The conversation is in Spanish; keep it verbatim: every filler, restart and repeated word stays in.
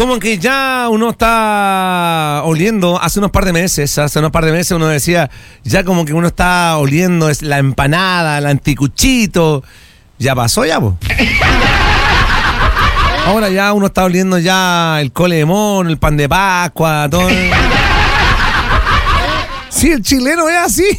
Como que ya uno está oliendo, hace unos par de meses, hace unos par de meses uno decía, ya como que uno está oliendo es la empanada, el anticuchito, ya pasó ya, po. Ahora ya uno está oliendo ya el cole de mono, el pan de Pascua, todo. Sí, el chileno es así.